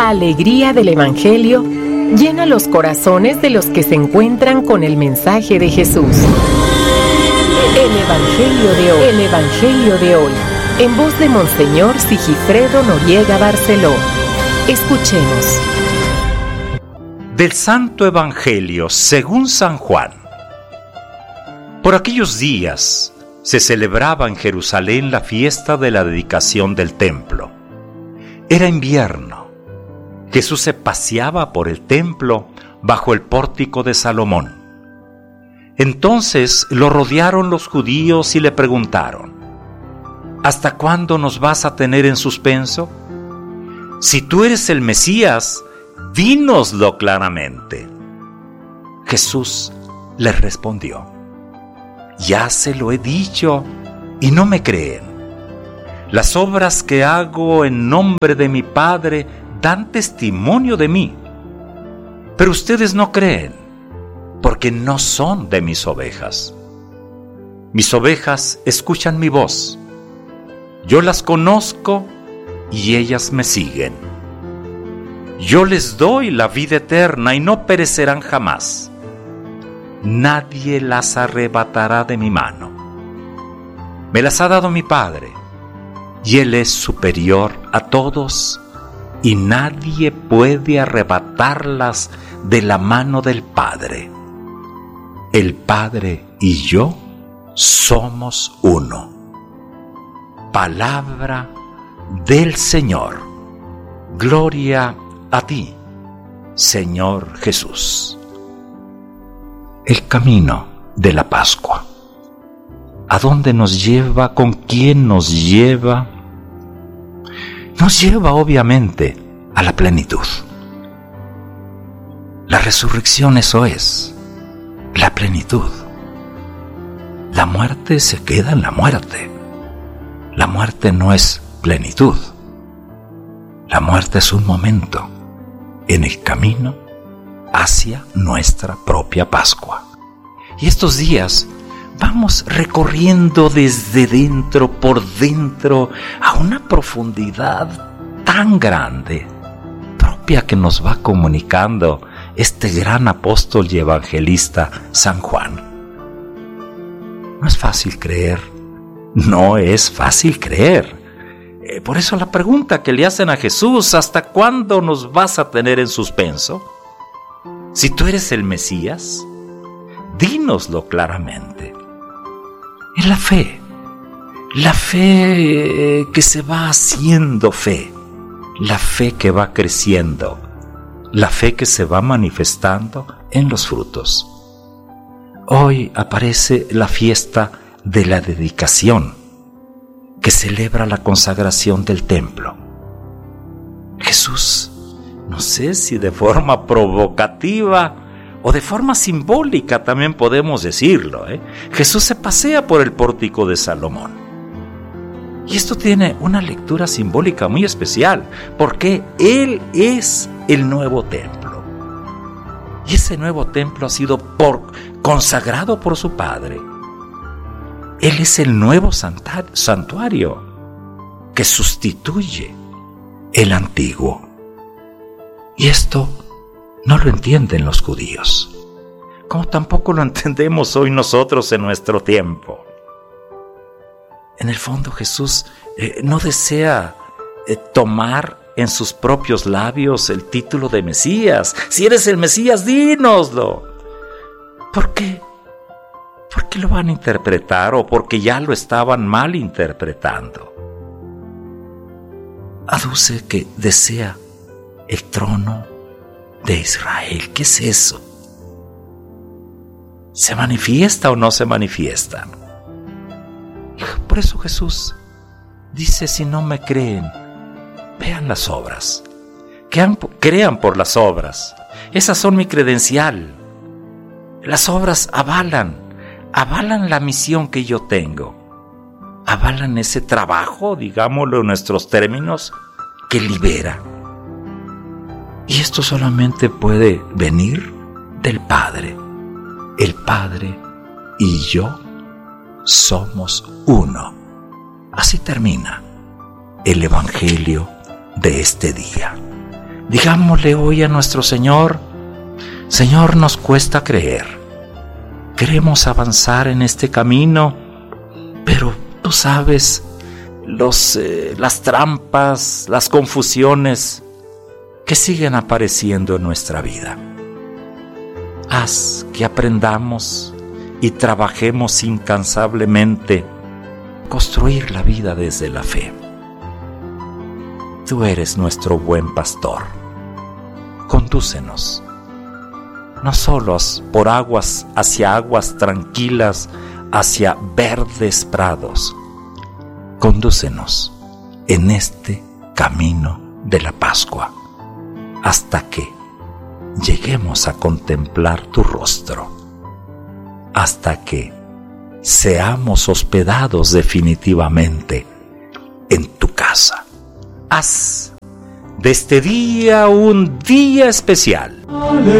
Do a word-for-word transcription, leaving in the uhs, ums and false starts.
La alegría del Evangelio llena los corazones de los que se encuentran con el mensaje de Jesús. El Evangelio de hoy. El Evangelio de hoy. En voz de Monseñor Sigifredo Noriega Barceló. Escuchemos. Del Santo Evangelio según San Juan. Por aquellos días se celebraba en Jerusalén la fiesta de la dedicación del templo. Era invierno. Jesús se paseaba por el templo bajo el pórtico de Salomón. Entonces lo rodearon los judíos y le preguntaron: ¿hasta cuándo nos vas a tener en suspenso? Si tú eres el Mesías, dínoslo claramente. Jesús les respondió: ya se lo he dicho y no me creen. Las obras que hago en nombre de mi Padre dan testimonio de mí, pero ustedes no creen, porque no son de mis ovejas. Mis ovejas escuchan mi voz. Yo las conozco y ellas me siguen. Yo les doy la vida eterna y no perecerán jamás. Nadie las arrebatará de mi mano. Me las ha dado mi Padre, y Él es superior a todos, y nadie puede arrebatarlas de la mano del Padre. El Padre y yo somos uno. Palabra del Señor. Gloria a ti, Señor Jesús. El camino de la Pascua. ¿A dónde nos lleva? ¿Con quién nos lleva? Nos lleva obviamente a la plenitud. La resurrección eso es, la plenitud. La muerte se queda en la muerte. La muerte no es plenitud. La muerte es un momento en el camino hacia nuestra propia Pascua. Y estos días vamos recorriendo desde dentro, por dentro, a una profundidad tan grande, propia que nos va comunicando este gran apóstol y evangelista San Juan. No es fácil creer, no es fácil creer. Eh, por eso la pregunta que le hacen a Jesús: ¿hasta cuándo nos vas a tener en suspenso? Si tú eres el Mesías, dínoslo claramente. Es la fe, la fe que se va haciendo fe, la fe que va creciendo, la fe que se va manifestando en los frutos. Hoy aparece la fiesta de la dedicación, que celebra la consagración del templo. Jesús, no sé si de forma provocativa o de forma simbólica también podemos decirlo, ¿eh? Jesús se pasea por el pórtico de Salomón. Y esto tiene una lectura simbólica muy especial, porque Él es el nuevo templo. Y ese nuevo templo ha sido por, consagrado por su Padre. Él es el nuevo santuario que sustituye el antiguo. Y esto no lo entienden los judíos, como tampoco lo entendemos hoy nosotros en nuestro tiempo. En el fondo Jesús eh, no desea eh, tomar en sus propios labios el título de Mesías. Si eres el Mesías, dínoslo. ¿Por qué? ¿Por qué lo van a interpretar o porque ya lo estaban mal interpretando? Aduce que desea el trono de Israel. ¿Qué es eso? ¿Se manifiesta o no se manifiesta? Por eso Jesús dice: si no me creen, vean las obras. Crean, crean por las obras. Esas son mi credencial. Las obras avalan, avalan la misión que yo tengo. Avalan ese trabajo, digámoslo en nuestros términos, que libera. Y esto solamente puede venir del Padre. El Padre y yo somos uno. Así termina el Evangelio de este día. Digámosle hoy a nuestro Señor: Señor, nos cuesta creer. Queremos avanzar en este camino, pero tú sabes los, eh, las trampas, las confusiones que siguen apareciendo en nuestra vida. Haz que aprendamos y trabajemos incansablemente construir la vida desde la fe. Tú eres nuestro buen pastor. Condúcenos, no solos por aguas, hacia aguas tranquilas, hacia verdes prados. Condúcenos en este camino de la Pascua, hasta que lleguemos a contemplar tu rostro, hasta que seamos hospedados definitivamente en tu casa. Haz de este día un día especial.